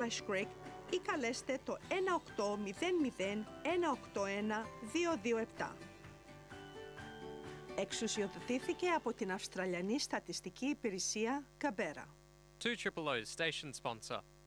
Ash Creek ή καλέστε το 1-800-181-227. Εξουσιοδοτήθηκε από την Αυστραλιανή Στατιστική Υπηρεσία Καμπέρα. 2RRO's station sponsor.